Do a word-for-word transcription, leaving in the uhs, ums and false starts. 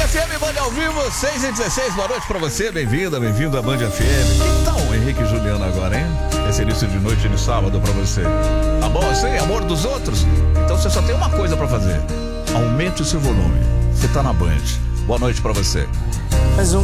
F M Band ao vivo, seis e dezesseis, boa noite pra você, bem-vinda, bem-vindo à Band F M. Que tal o Henrique e Juliano agora, hein? Esse início de noite de sábado pra você. Tá bom assim, amor dos outros? Então você só tem uma coisa pra fazer: aumente o seu volume. Você tá na Band. Boa noite pra você. Mas um